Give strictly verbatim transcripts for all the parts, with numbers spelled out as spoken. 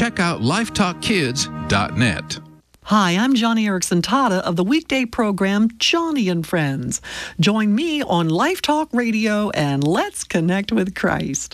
check out life talk kids dot net. Hi, I'm Johnny Erickson Tata of the weekday program Johnny and Friends. Join me on Life Talk Radio and let's connect with Christ.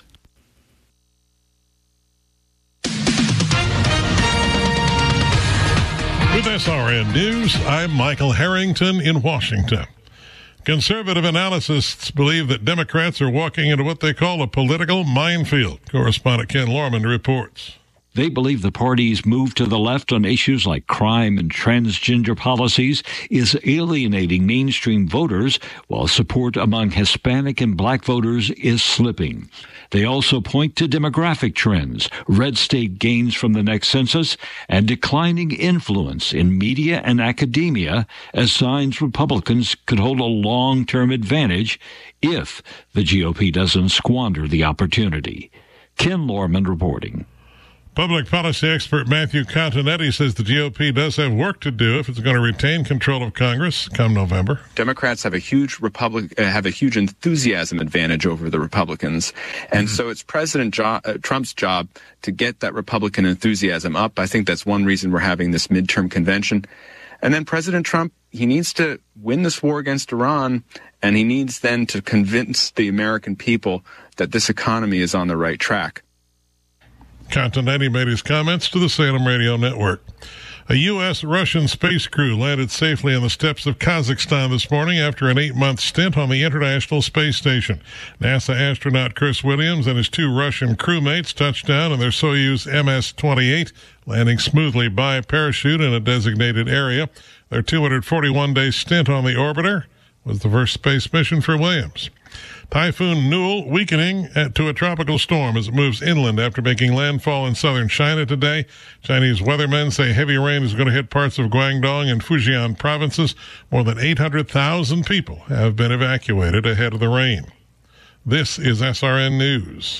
With S R N News, I'm Michael Harrington in Washington. Conservative analysts believe that Democrats are walking into what they call a political minefield. Correspondent Ken Lorman reports. They believe the party's move to the left on issues like crime and transgender policies is alienating mainstream voters, while support among Hispanic and black voters is slipping. They also point to demographic trends, red state gains from the next census, and declining influence in media and academia as signs Republicans could hold a long-term advantage if the G O P doesn't squander the opportunity. Ken Lorman reporting. Public policy expert Matthew Continetti says the G O P does have work to do if it's going to retain control of Congress come November. Democrats have a huge Republic uh, have a huge enthusiasm advantage over the Republicans, and mm-hmm. so it's President jo- uh, Trump's job to get that Republican enthusiasm up. I think that's one reason we're having this midterm convention. And then President Trump, he needs to win this war against Iran, and he needs then to convince the American people that this economy is on the right track. Continetti made his comments to the Salem Radio Network. A U S Russian space crew landed safely on the steppes of Kazakhstan this morning after an eight-month stint on the International Space Station. NASA astronaut Chris Williams and his two Russian crewmates touched down in their Soyuz M S twenty-eight, landing smoothly by parachute in a designated area. Their two hundred forty-one day stint on the orbiter was the first space mission for Williams. Typhoon Newell weakening to a tropical storm as it moves inland after making landfall in southern China today. Chinese weathermen say heavy rain is going to hit parts of Guangdong and Fujian provinces. More than eight hundred thousand people have been evacuated ahead of the rain. This is S R N News.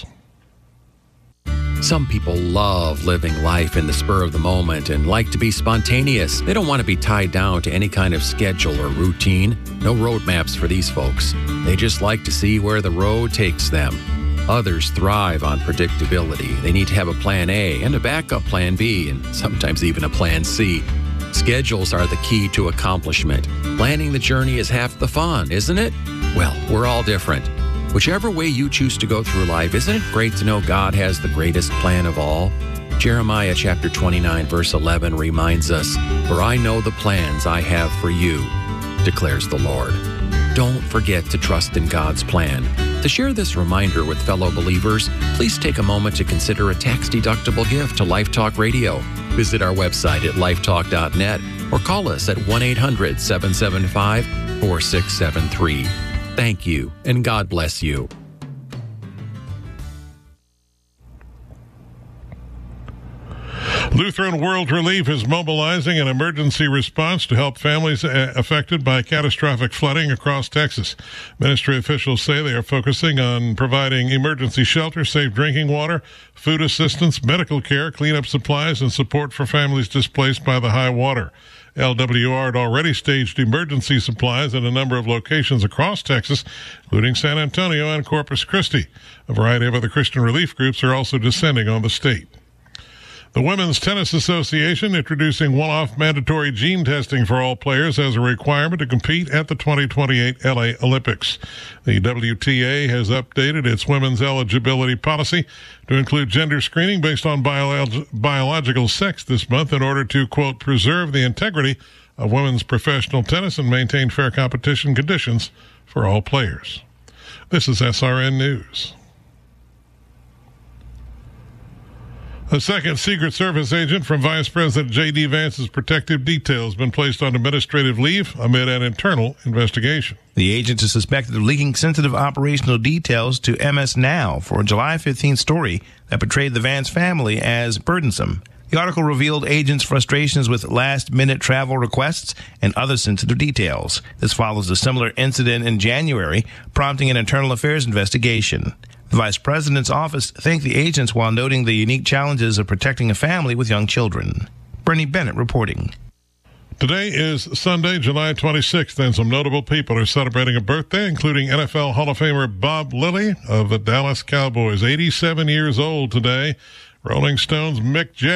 Some people love living life in the spur of the moment and like to be spontaneous. They don't want to be tied down to any kind of schedule or routine. No roadmaps for these folks. They just like to see where the road takes them. Others thrive on predictability. They need to have a plan A and a backup plan B, and sometimes even a plan C. Schedules are the key to accomplishment. Planning the journey is half the fun, isn't it? Well, we're all different. Whichever way you choose to go through life, isn't it great to know God has the greatest plan of all? Jeremiah chapter twenty-nine, verse eleven reminds us, "For I know the plans I have for you, declares the Lord." Don't forget to trust in God's plan. To share this reminder with fellow believers, please take a moment to consider a tax-deductible gift to Life Talk Radio. Visit our website at life talk dot net or call us at one eight hundred, seven seven five, four six seven three. Thank you, and God bless you. Lutheran World Relief is mobilizing an emergency response to help families affected by catastrophic flooding across Texas. Ministry officials say they are focusing on providing emergency shelter, safe drinking water, food assistance, medical care, cleanup supplies, and support for families displaced by the high water. L W R had already staged emergency supplies at a number of locations across Texas, including San Antonio and Corpus Christi. A variety of other Christian relief groups are also descending on the state. The Women's Tennis Association introducing one-off mandatory gene testing for all players as a requirement to compete at the twenty twenty-eight L A Olympics. The W T A has updated its women's eligibility policy to include gender screening based on biolog- biological sex this month in order to, quote, preserve the integrity of women's professional tennis and maintain fair competition conditions for all players. This is S R N News. A second Secret Service agent from Vice President J D. Vance's protective detail has been placed on administrative leave amid an internal investigation. The agent is suspected of leaking sensitive operational details to M S Now for a July fifteenth story that portrayed the Vance family as burdensome. The article revealed agents' frustrations with last-minute travel requests and other sensitive details. This follows a similar incident in January, prompting an internal affairs investigation. The Vice President's office thanked the agents while noting the unique challenges of protecting a family with young children. Bernie Bennett reporting. Today is Sunday, July twenty-sixth, and some notable people are celebrating a birthday, including N F L Hall of Famer Bob Lilly of the Dallas Cowboys, eighty-seven years old today. Rolling Stones' Mick Jagger